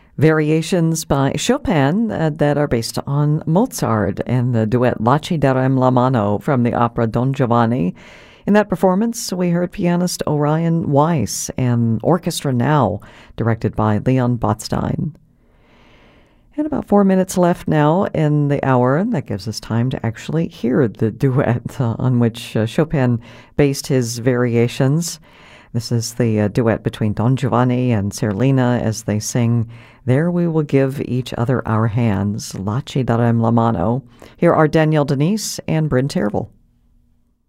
Variations by Chopin that are based on Mozart and the duet Laci darem la mano from the opera Don Giovanni. In that performance, we heard pianist Orion Weiss and Orchestra Now, directed by Leon Botstein. And about 4 minutes left now in the hour. That gives us time to actually hear the duet on which Chopin based his variations. This is the duet between Don Giovanni and Serlina as they sing There We Will Give Each Other Our Hands, Laci darem la mano. Here are Danielle Denise and Bryn Tervel.